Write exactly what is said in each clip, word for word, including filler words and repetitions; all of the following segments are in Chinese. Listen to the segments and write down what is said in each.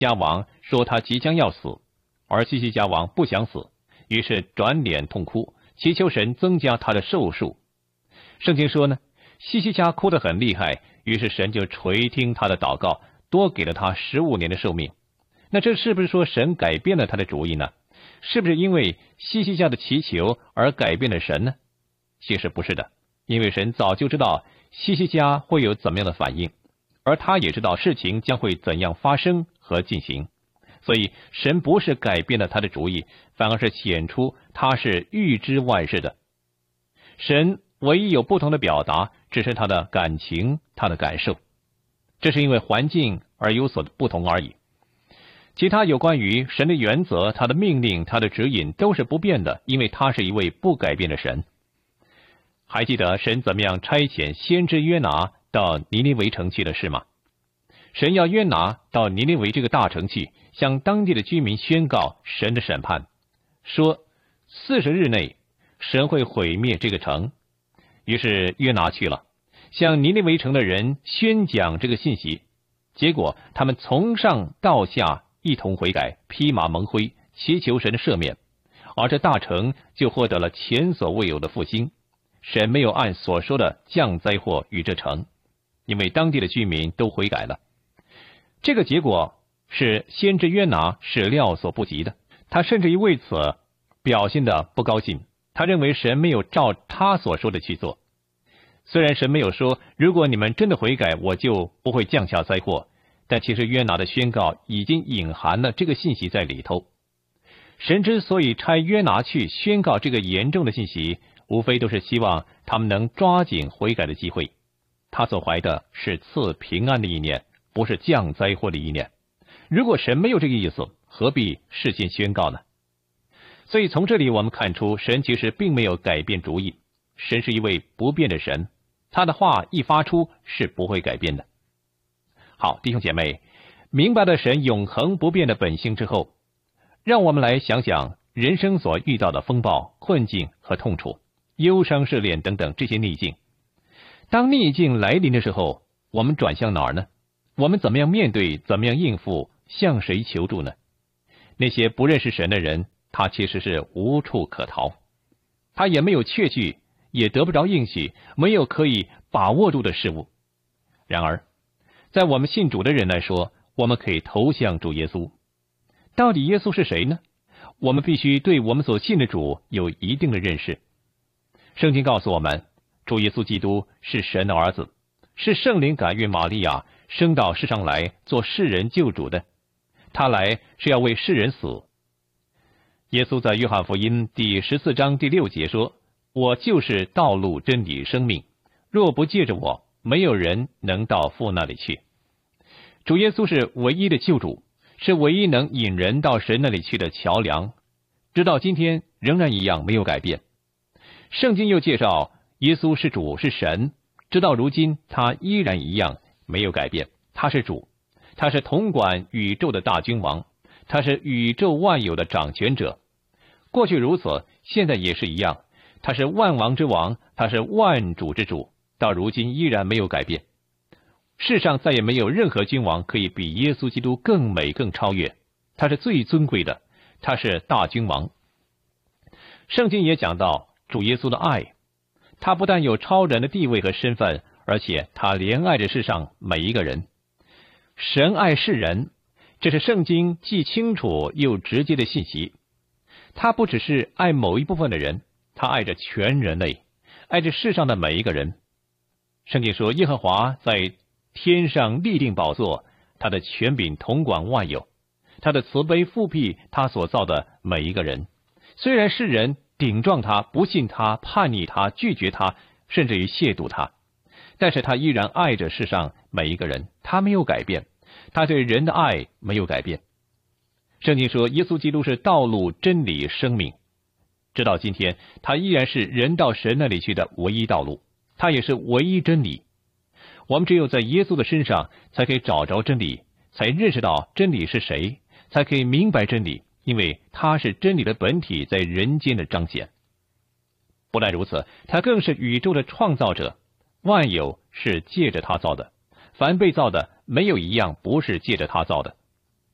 家王说他即将要死，而西西家王不想死，于是转脸痛哭，祈求神增加他的寿数。圣经说呢，西西家哭得很厉害，于是神就垂听他的祷告，多给了他十五年的寿命。那这是不是说神改变了他的主意呢？是不是因为西西家的祈求而改变了神呢？其实不是的，因为神早就知道西西家会有怎么样的反应，而他也知道事情将会怎样发生和进行，所以神不是改变了他的主意，反而是显出他是预知万事的。神唯一有不同的表达，只是他的感情，他的感受，这是因为环境而有所不同而已。其他有关于神的原则，他的命令，他的指引都是不变的，因为他是一位不改变的神。还记得神怎么样差遣先知约拿到尼尼微城去的事吗？神要约拿到尼尼微这个大城去，向当地的居民宣告神的审判，说四十日内神会毁灭这个城。于是约拿去了，向尼尼微城的人宣讲这个信息，结果他们从上到下一同悔改，披麻蒙灰，祈求神的赦免，而这大城就获得了前所未有的复兴。神没有按所说的降灾祸与这城，因为当地的居民都悔改了。这个结果是先知约拿始料所不及的，他甚至于为此表现得不高兴，他认为神没有照他所说的去做。虽然神没有说如果你们真的悔改，我就不会降下灾祸，但其实约拿的宣告已经隐含了这个信息在里头。神之所以差约拿去宣告这个严重的信息，无非都是希望他们能抓紧悔改的机会。他所怀的是赐平安的意念，不是降灾祸的意念。如果神没有这个意思，何必事先宣告呢？所以从这里我们看出，神其实并没有改变主意。神是一位不变的神，他的话一发出是不会改变的。好，弟兄姐妹，明白了神永恒不变的本性之后，让我们来想想人生所遇到的风暴、困境和痛楚、忧伤、试炼等等这些逆境。当逆境来临的时候，我们转向哪儿呢？我们怎么样面对？怎么样应付？向谁求助呢？那些不认识神的人，他其实是无处可逃，他也没有确据，也得不着应许，没有可以把握住的事物。然而在我们信主的人来说，我们可以投向主耶稣。到底耶稣是谁呢？我们必须对我们所信的主有一定的认识。圣经告诉我们，主耶稣基督是神的儿子，是圣灵感孕玛利亚生到世上来做世人救主的，他来是要为世人死。耶稣在约翰福音第十四章第六节说，我就是道路真理生命，若不借着我，没有人能到父那里去。主耶稣是唯一的救主，是唯一能引人到神那里去的桥梁，直到今天仍然一样没有改变。圣经又介绍耶稣是主，是神，直到如今他依然一样没有改变。他是主，他是统管宇宙的大君王，他是宇宙万有的掌权者。过去如此，现在也是一样，他是万王之王，他是万主之主，到如今依然没有改变。世上再也没有任何君王可以比耶稣基督更美更超越，他是最尊贵的，他是大君王。圣经也讲到主耶稣的爱，他不但有超人的地位和身份，而且他怜爱着世上每一个人。神爱世人，这是圣经既清楚又直接的信息。他不只是爱某一部分的人，他爱着全人类，爱着世上的每一个人。圣经说，耶和华在天上立定宝座，他的权柄统管万有，他的慈悲复辟他所造的每一个人。虽然世人顶撞他，不信他，叛逆他，拒绝他，甚至于亵渎他，但是他依然爱着世上每一个人，他没有改变，他对人的爱没有改变。圣经说，耶稣基督是道路、真理、生命，直到今天他依然是人到神那里去的唯一道路，他也是唯一真理。我们只有在耶稣的身上才可以找着真理，才认识到真理是谁，才可以明白真理，因为他是真理的本体在人间的彰显。不但如此，他更是宇宙的创造者，万有是借着他造的，凡被造的没有一样不是借着他造的。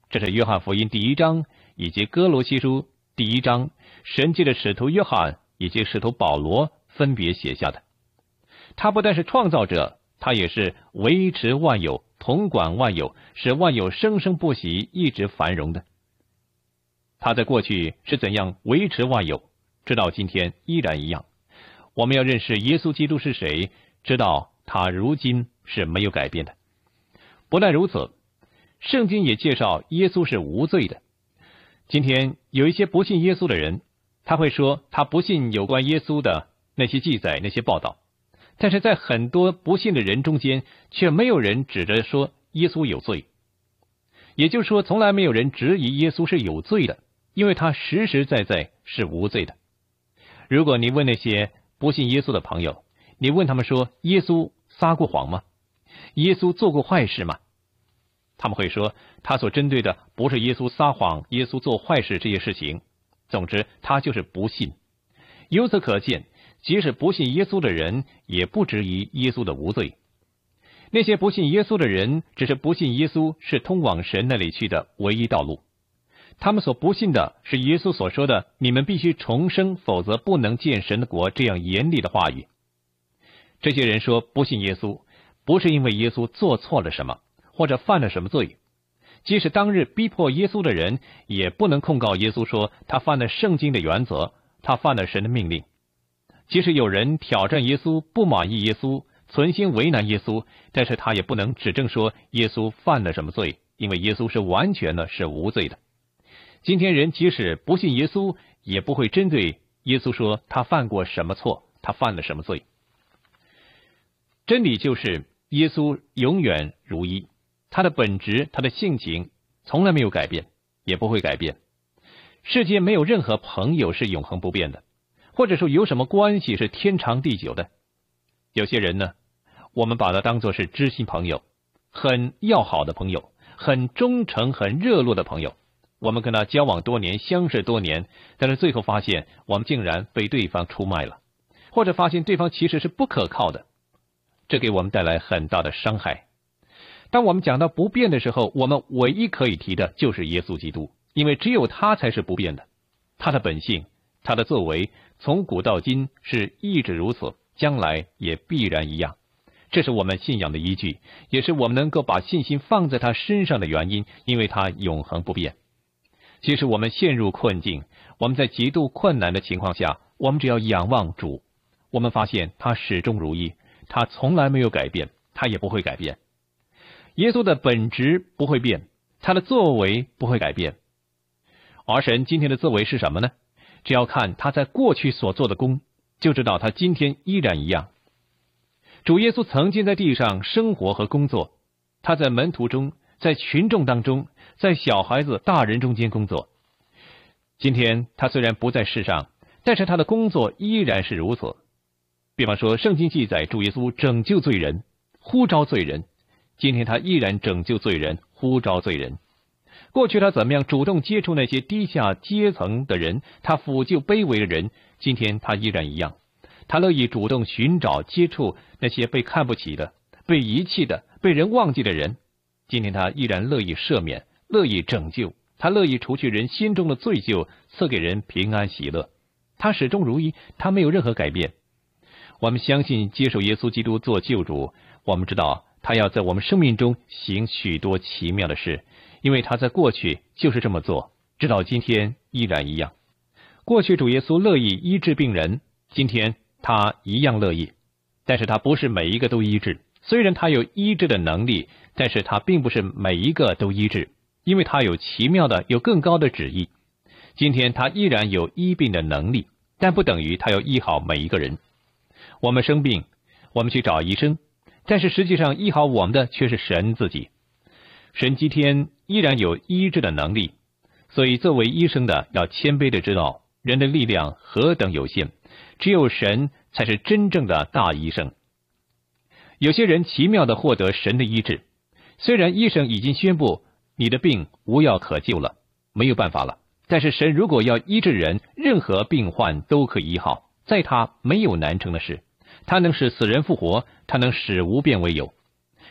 这是约翰福音第一章以及哥罗西书第一章，神借着使徒约翰以及使徒保罗分别写下的。他不但是创造者，他也是维持万有、统管万有，使万有生生不息，一直繁荣的。他在过去是怎样维持万有，直到今天依然一样。我们要认识耶稣基督是谁，知道他如今是没有改变的。不但如此，圣经也介绍耶稣是无罪的。今天有一些不信耶稣的人，他会说他不信有关耶稣的那些记载、那些报道，但是在很多不信的人中间，却没有人指着说耶稣有罪。也就是说，从来没有人质疑耶稣是有罪的，因为他实实在在是无罪的。如果你问那些不信耶稣的朋友，你问他们说耶稣撒过谎吗？耶稣做过坏事吗？他们会说他所针对的不是耶稣撒谎、耶稣做坏事这些事情，总之他就是不信。由此可见，即使不信耶稣的人也不质疑耶稣的无罪。那些不信耶稣的人只是不信耶稣是通往神那里去的唯一道路，他们所不信的是耶稣所说的你们必须重生，否则不能见神的国这样严厉的话语。这些人说不信耶稣，不是因为耶稣做错了什么或者犯了什么罪，即使当日逼迫耶稣的人也不能控告耶稣说他犯了圣经的原则，他犯了神的命令。即使有人挑战耶稣，不满意耶稣，存心为难耶稣，但是他也不能指证说耶稣犯了什么罪，因为耶稣是完全的，是无罪的。今天人即使不信耶稣，也不会针对耶稣说他犯过什么错，他犯了什么罪。真理就是耶稣永远如一，他的本质、他的性情从来没有改变，也不会改变。世界没有任何朋友是永恒不变的，或者说有什么关系是天长地久的。有些人呢，我们把他当作是知心朋友，很要好的朋友，很忠诚、很热络的朋友。我们跟他交往多年，相识多年，但是最后发现我们竟然被对方出卖了，或者发现对方其实是不可靠的，这给我们带来很大的伤害。当我们讲到不变的时候，我们唯一可以提的就是耶稣基督，因为只有他才是不变的。他的本性、他的作为，从古到今是一直如此，将来也必然一样。这是我们信仰的依据，也是我们能够把信心放在他身上的原因，因为他永恒不变。即使我们陷入困境，我们在极度困难的情况下，我们只要仰望主，我们发现他始终如一，他从来没有改变，他也不会改变。耶稣的本质不会变，他的作为不会改变。而神今天的作为是什么呢？只要看他在过去所做的工，就知道他今天依然一样。主耶稣曾经在地上生活和工作，他在门徒中，在群众当中，在小孩子、大人中间工作。今天他虽然不在世上，但是他的工作依然是如此。比方说，圣经记载主耶稣拯救罪人，呼召罪人，今天他依然拯救罪人，呼召罪人。过去他怎么样主动接触那些低下阶层的人，他抚救卑微的人，今天他依然一样。他乐意主动寻找接触那些被看不起的、被遗弃的、被人忘记的人，今天他依然乐意赦免，乐意拯救，他乐意除去人心中的罪疚，赐给人平安喜乐。他始终如一，他没有任何改变。我们相信接受耶稣基督做救主，我们知道他要在我们生命中行许多奇妙的事，因为他在过去就是这么做，直到今天依然一样。过去主耶稣乐意医治病人，今天他一样乐意，但是他不是每一个都医治。虽然他有医治的能力，但是他并不是每一个都医治，因为他有奇妙的、有更高的旨意。今天他依然有医病的能力，但不等于他要医好每一个人。我们生病，我们去找医生，但是实际上医好我们的却是神自己。神今天依然有医治的能力，所以作为医生的要谦卑的知道人的力量何等有限，只有神才是真正的大医生。有些人奇妙的获得神的医治，虽然医生已经宣布你的病无药可救了，没有办法了，但是神如果要医治人，任何病患都可以医好，在他没有难成的事，他能使死人复活，他能使无变为有。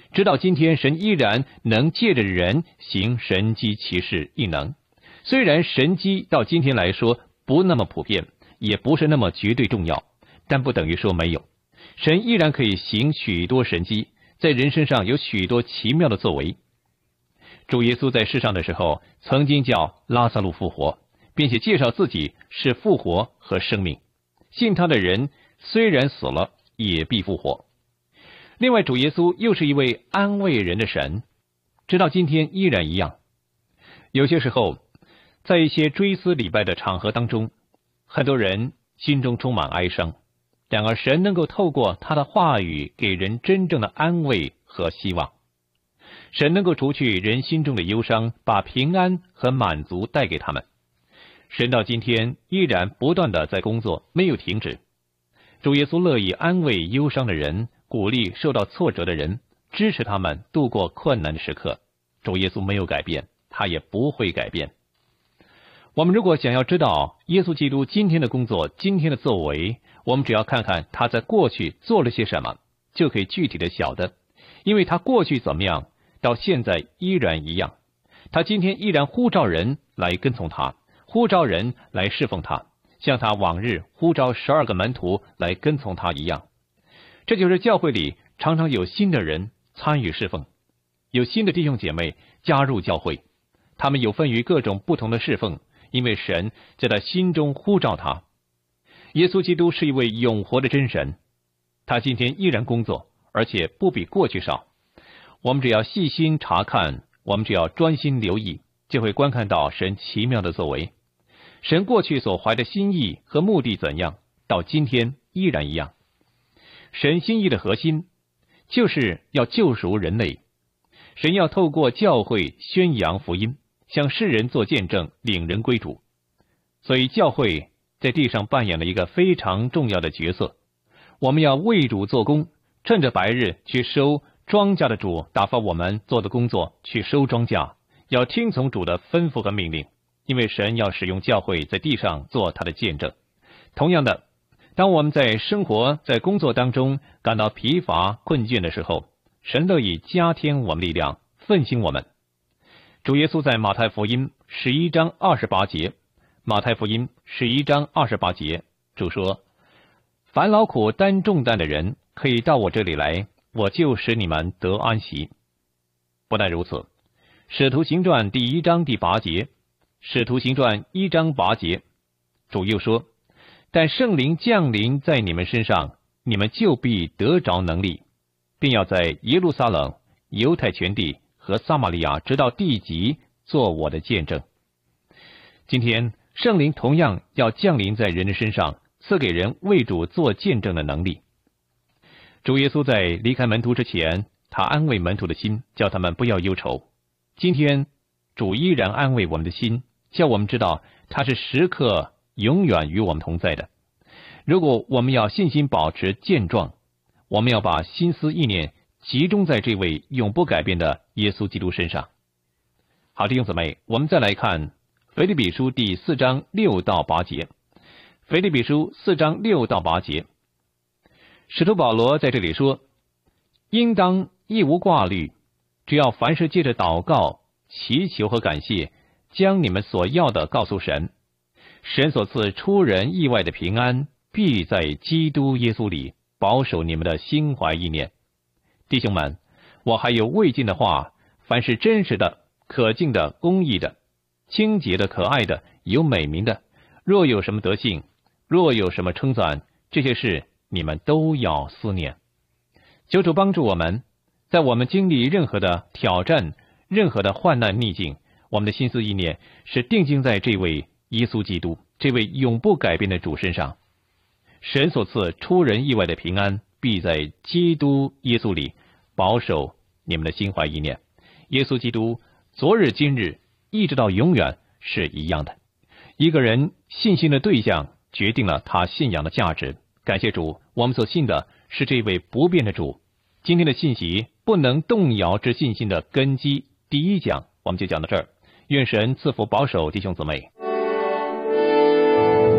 直到今天，神依然能借着人行神迹奇事异能。虽然神迹到今天来说不那么普遍，也不是那么绝对重要，但不等于说没有。神依然可以行许多神迹，在人身上有许多奇妙的作为。主耶稣在世上的时候，曾经叫拉撒路复活，并且介绍自己是复活和生命，信他的人虽然死了，也必复活。另外，主耶稣又是一位安慰人的神，直到今天依然一样。有些时候，在一些追思礼拜的场合当中，很多人心中充满哀伤，然而神能够透过他的话语给人真正的安慰和希望。神能够除去人心中的忧伤，把平安和满足带给他们。神到今天依然不断的在工作，没有停止。主耶稣乐意安慰忧伤的人，鼓励受到挫折的人，支持他们度过困难的时刻。主耶稣没有改变，他也不会改变。我们如果想要知道耶稣基督今天的工作，今天的作为，我们只要看看他在过去做了些什么，就可以具体的晓得。因为他过去怎么样，到现在依然一样。他今天依然呼召人来跟从他，呼召人来侍奉他，像他往日呼召十二个门徒来跟从他一样。这就是教会里常常有新的人参与侍奉，有新的弟兄姐妹加入教会，他们有分于各种不同的侍奉，因为神在他心中呼召他。耶稣基督是一位永活的真神，他今天依然工作，而且不比过去少。我们只要细心查看，我们只要专心留意，就会观看到神奇妙的作为。神过去所怀的心意和目的怎样，到今天依然一样。神心意的核心就是要救赎人类，神要透过教会宣扬福音，向世人做见证，领人归主。所以教会在地上扮演了一个非常重要的角色。我们要为主做工，趁着白日去收庄稼的主打发我们做的工作，去收庄稼，要听从主的吩咐和命令，因为神要使用教会在地上做他的见证。同样的，当我们在生活在工作当中感到疲乏困倦的时候，神乐意加添我们力量，奋兴我们。主耶稣在马太福音十一章二十八节，马太福音十一章二十八节，主说：凡劳苦担重担的人，可以到我这里来，我就使你们得安息。不但如此，使徒行传第一章第八节，使徒行传一章八节，主又说：但圣灵降临在你们身上，你们就必得着能力，并要在耶路撒冷、犹太全地和撒玛利亚直到地极做我的见证。今天圣灵同样要降临在人的身上，赐给人为主做见证的能力。主耶稣在离开门徒之前，他安慰门徒的心，叫他们不要忧愁。今天主依然安慰我们的心，叫我们知道他是时刻永远与我们同在的。如果我们要信心保持健壮，我们要把心思意念集中在这位永不改变的耶稣基督身上。好，弟兄姊妹，我们再来看腓立比书第四章六到八节。腓立比书四章六到八节，使徒保罗在这里说：应当一无挂虑，只要凡事借着祷告、祈求和感谢，将你们所要的告诉神。神所赐出人意外的平安，必在基督耶稣里保守你们的心怀意念。弟兄们，我还有未尽的话，凡是真实的、可敬的、公义的、清洁的、可爱的、有美名的，若有什么德行，若有什么称赞，这些事你们都要思念。求主帮助我们，在我们经历任何的挑战、任何的患难逆境，我们的心思意念是定睛在这位耶稣基督，这位永不改变的主身上。神所赐出人意外的平安，必在基督耶稣里保守你们的心怀意念。耶稣基督昨日今日一直到永远是一样的。一个人信心的对象决定了他信仰的价值。感谢主，我们所信的是这位不变的主。今天的信息不能动摇之信心的根基，第一讲我们就讲到这儿。愿神赐福保守弟兄姊妹。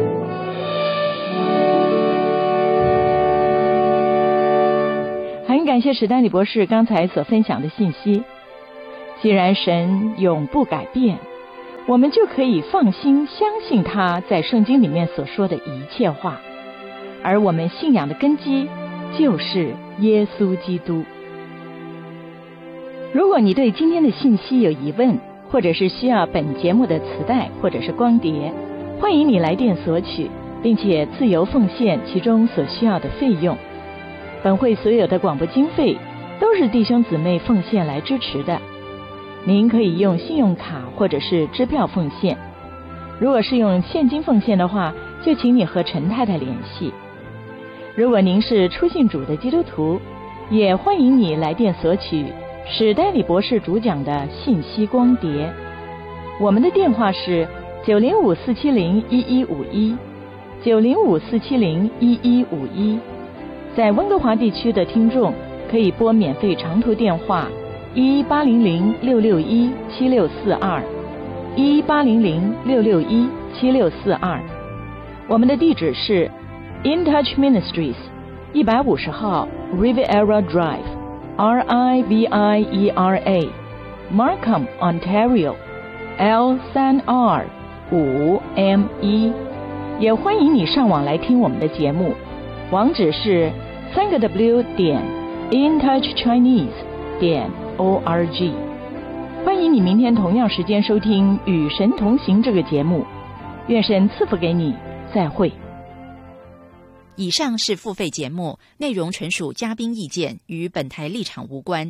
很感感谢史丹利博士刚才所分享的信息。既然神永不改变，我们就可以放心相信他在圣经里面所说的一切话，而我们信仰的根基就是耶稣基督。如果你对今天的信息有疑问，或者是需要本节目的磁带或者是光碟，欢迎你来电索取，并且自由奉献其中所需要的费用。本会所有的广播经费都是弟兄姊妹奉献来支持的。您可以用信用卡或者是支票奉献，如果是用现金奉献的话，就请你和陈太太联系。如果您是初信主的基督徒，也欢迎你来电索取史代理博士主讲的信息光碟。我们的电话是九零五四七零一一五一，九零五四七零一一五一。在温哥华地区的听众可以拨免费长途电话一八零零六六一七六四二，一八零零六六一七六四二。我们的地址是 In Touch Ministries 一百五十号 Riviera Drive R I V I E R A Markham Ontario L 三 R 五 M 一。也欢迎你上网来听我们的节目，网址是三个 W 点 intouchchinese 点 O R G。 欢迎你明天同样时间收听与神同行这个节目，愿神赐福给你，再会。 以上是付费节目，内容纯属嘉宾意见，与本台立场无关。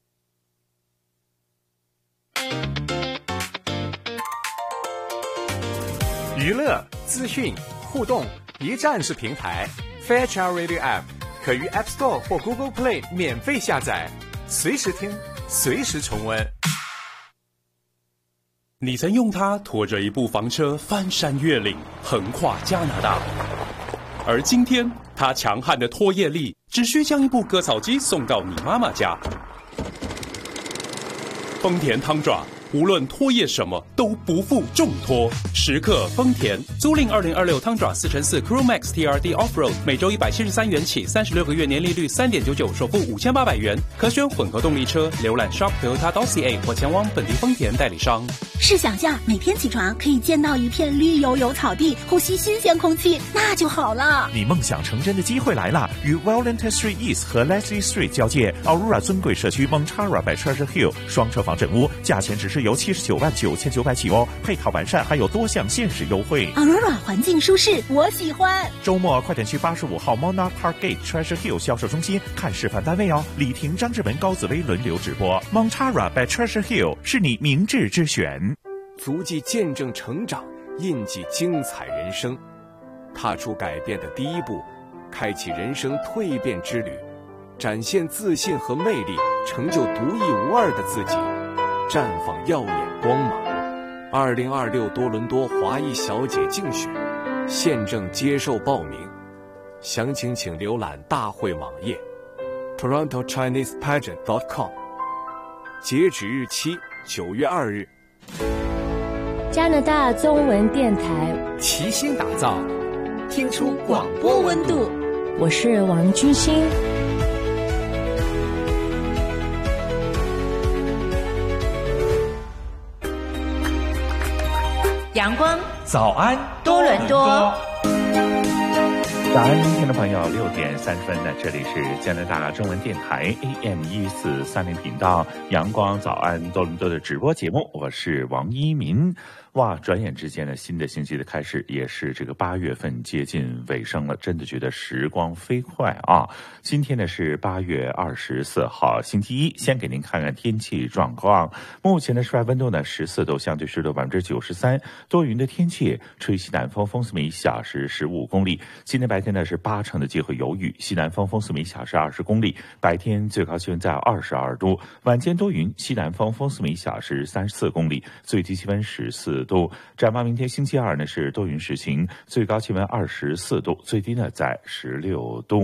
娱乐、资讯、互动一站式平台 Fairchild Radio App 可于 App Store 或 Google Play 免费下载，随时听，随时重温。 你曾用它拖着一部房车翻山越岭，横跨加拿大，而今天它强悍的拖曳力只需将一部割草机送到你妈妈家。丰田汤爪无论拖曳什么都不负重托，时刻丰田。租赁二零二六汤爪四乘四 Crew Max T R D Offroad， 每周一百七十三元起，三十六个月年利率三点九九，首付五千八百元，可选混合动力车。浏览 shop toyota dot c a 或前往本地丰田代理商。 试想下，每天起床可以见到一片绿油油草地，呼吸新鲜空气，那就好了。 你梦想成真的机会来了！与 Wellington Street East 和 Leslie Street 交界 ，Aurora 尊贵社区 Montara by Treasure Hill 双车房整屋，价钱只是由七十九万九千九百起哦，配套完善，还有多项限时优惠。 Aurora 环境舒适，我喜欢。 周末快点去八十五号 Monarch Park Gate Treasure Hill 销售中心看示范单位哦。李婷、张志文、高紫薇轮流直播。Montara by Treasure Hill 是你明智之选。 足迹见证成长，印记精彩人生，踏出改变的第一步，开启人生蜕变之旅，展现自信和魅力，成就独一无二的自己，绽放耀眼光芒。二零二六多伦多华裔小姐竞选现正接受报名，详情请浏览大会网页 toronto chinese pageant dot com， 截止日期九月二日。 加拿大中文电台齐心打造，听出广播温度。 我是王君馨。 阳光早安多伦多。 早安，听众朋友，六点三分呢，这里是加拿大中文电台 A M 一四三零频道阳光早安多伦多的直播节目，我是王一鸣。哇，转眼之间呢，新的星期的开始，也是这个八月份接近尾声了，真的觉得时光飞快啊！今天呢是八月二十四号，星期一。先给您看看天气状况。目前的室外温度呢十四度，相对湿度百分之九十三，多云的天气，吹西南风，风速每小时十五公里。今天白天呢是八成的机会有雨，西南风，风速每小时二十公里。白天最高气温在二十二度，晚间多云，西南风，风速每小时三十四公里，最低气温十四度。展望明天星期二呢是多云时晴，最高气温二十四度，最低呢在十六度。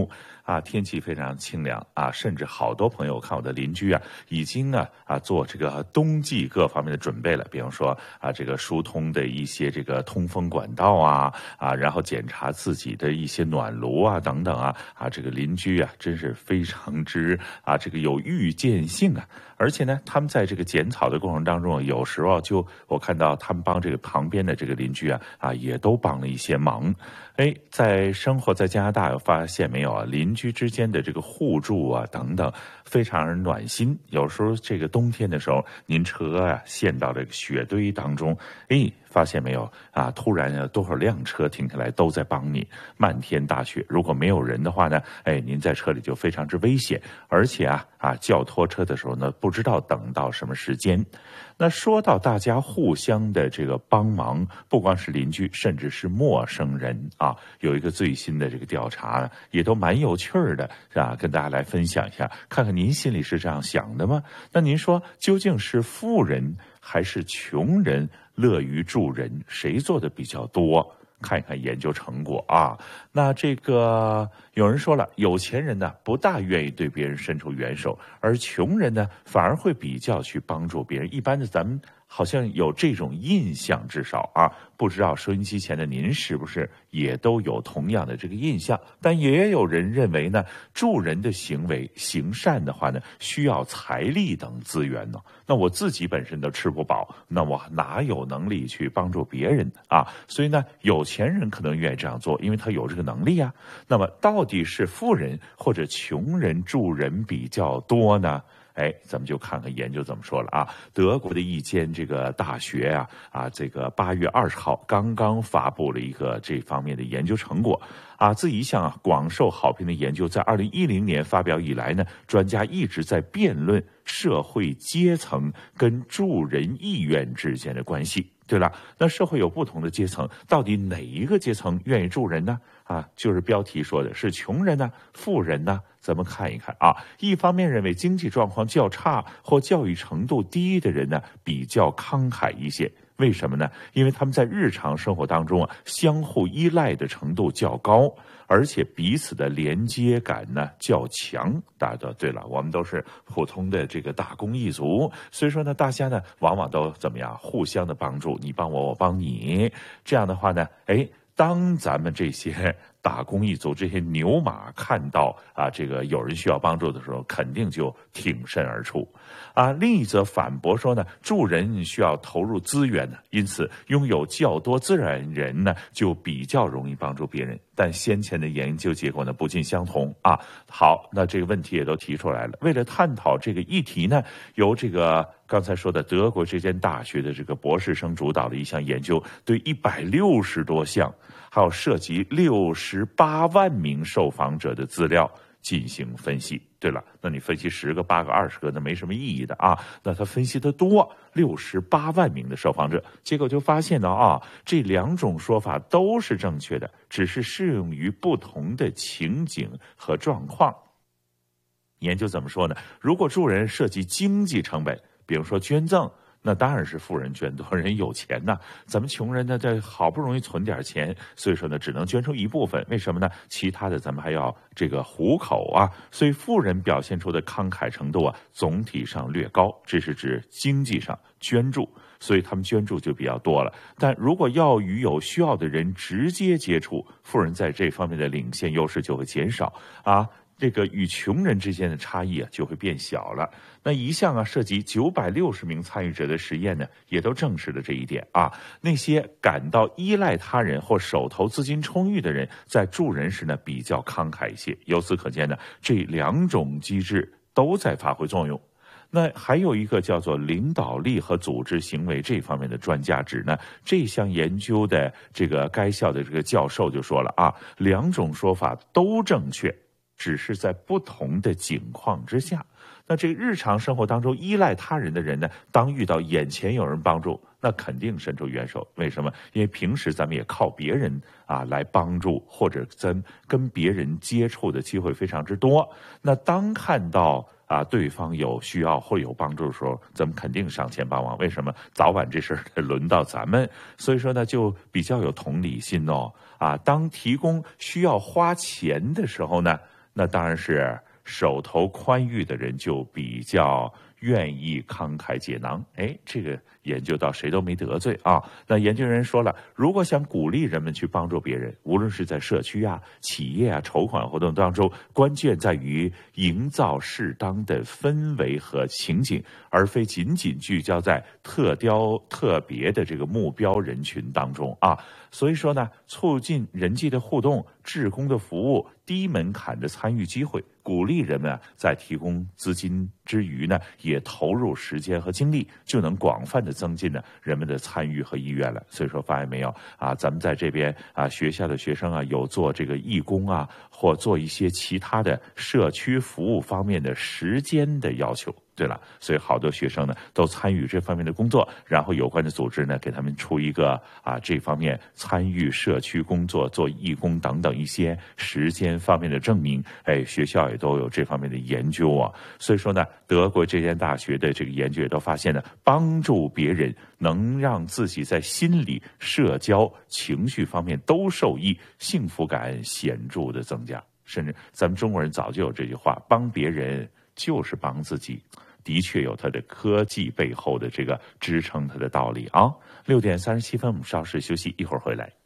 啊，天气非常清凉啊，甚至好多朋友看我的邻居啊，已经呢啊做这个冬季各方面的准备了，比方说啊这个疏通的一些这个通风管道啊啊，然后检查自己的一些暖炉啊等等啊啊，这个邻居啊真是非常之啊这个有预见性啊，而且呢，他们在这个剪草的过程当中，有时候就我看到他们帮这个旁边的这个邻居啊啊也都帮了一些忙。哎，在生活在加拿大，有发现没有啊？邻居之间的这个互助啊，等等，非常暖心。有时候这个冬天的时候，您车啊陷到这个雪堆当中，哎，发现没有啊？突然啊，多少辆车停下来都在帮你。漫天大雪，如果没有人的话呢，哎，您在车里就非常之危险。而且啊啊，叫拖车的时候呢，不知道等到什么时间。那说到大家互相的这个帮忙，不光是邻居，甚至是陌生人啊，有一个最新的这个调查，也都蛮有趣的，是吧？跟大家来分享一下，看看您心里是这样想的吗？那您说，究竟是富人还是穷人乐于助人，谁做的比较多？看一看研究成果啊。那这个有人说了，有钱人呢不大愿意对别人伸出援手，而穷人呢反而会比较去帮助别人。一般的咱们好像有这种印象，至少啊，不知道收音机前的您是不是也都有同样的这个印象？但也有人认为呢，助人的行为行善的话呢，需要财力等资源呢。那我自己本身都吃不饱，那我哪有能力去帮助别人啊？所以呢，有钱人可能愿意这样做，因为他有这个能力啊。那么到底是富人或者穷人助人比较多呢？哎，咱们就看看研究怎么说了啊。德国的一间这个大学啊啊，这个八月二十号刚刚发布了一个这方面的研究成果啊。自一项啊广受好评的研究，在二零一零年发表以来呢，专家一直在辩论社会阶层跟助人意愿之间的关系。对了，那社会有不同的阶层，到底哪一个阶层愿意助人呢？啊，就是标题说的是穷人呢，富人呢？咱们看一看啊。一方面认为经济状况较差或教育程度低的人呢，比较慷慨一些。为什么呢？因为他们在日常生活当中啊，相互依赖的程度较高，而且彼此的连接感呢较强。大家都对了，我们都是普通的这个打工一族，所以说呢，大家呢往往都怎么样，互相的帮助，你帮我，我帮你。这样的话呢，哎，当咱们这些打工一族这些牛马看到啊，这个有人需要帮助的时候，肯定就挺身而出啊。另一则反驳说呢，助人需要投入资源呢，因此拥有较多资源人呢，就比较容易帮助别人。但先前的研究结果呢，不尽相同啊。好，那这个问题也都提出来了。为了探讨这个议题呢，由这个刚才说的德国这间大学的这个博士生主导的一项研究，对一百六十多项，还有涉及六十八万名受访者的资料进行分析。对了，那你分析十个、八个、二十个，那没什么意义的啊。那他分析的多，六十八万名的受访者，结果就发现呢啊，这两种说法都是正确的，只是适用于不同的情景和状况。研究怎么说呢？如果助人涉及经济成本，比如说捐赠，那当然是富人捐多，人有钱呐。咱们穷人呢，这好不容易存点钱，所以说呢，只能捐出一部分。为什么呢？其他的咱们还要这个糊口啊。所以富人表现出的慷慨程度啊，总体上略高，这是指经济上捐助，所以他们捐助就比较多了。但如果要与有需要的人直接接触，富人在这方面的领先优势就会减少啊。这个与穷人之间的差异啊就会变小了。那一项啊涉及九百六十名参与者的实验呢，也都证实了这一点啊。那些感到依赖他人或手头资金充裕的人，在助人时呢比较慷慨一些。由此可见呢，这两种机制都在发挥作用。那还有一个叫做领导力和组织行为这方面的专家指呢，这项研究的这个该校的这个教授就说了啊，两种说法都正确，只是在不同的境况之下。那这个日常生活当中依赖他人的人呢，当遇到眼前有人帮助，那肯定伸出援手。为什么？因为平时咱们也靠别人啊来帮助，或者跟跟别人接触的机会非常之多。那当看到啊对方有需要或有帮助的时候，咱们肯定上前帮忙。为什么？早晚这事儿得轮到咱们，所以说呢，就比较有同理心哦。啊，当提供需要花钱的时候呢， 那当然是手头宽裕的人就比较愿意慷慨解囊。哎，这个研究到谁都没得罪啊。那研究人说了，如果想鼓励人们去帮助别人，无论是在社区啊、企业啊、筹款活动当中，关键在于营造适当的氛围和情景，而非仅仅聚焦在特雕特别的这个目标人群当中啊。所以说呢，促进人际的互动、志工的服务、低门槛的参与机会，鼓励人们啊，在提供资金之余呢，也投入时间和精力，就能广泛的增进呢人们的参与和意愿了。所以说，发现没有啊？咱们在这边啊，学校的学生啊，有做这个义工啊，或做一些其他的社区服务方面的时间的要求。对了，所以好多学生呢都参与这方面的工作，然后有关的组织呢给他们出一个啊这方面参与社区工作、做义工等等一些时间方面的证明。哎，学校也都有这方面的研究啊。所以说呢，德国这间大学的这个研究也都发现呢，帮助别人能让自己在心理、社交、情绪方面都受益，幸福感显著的增加。甚至咱们中国人早就有这句话，帮别人就是帮自己，的确有它的科技背后的这个支撑它的道理啊。六点三十七分，我们稍事休息，一会儿回来。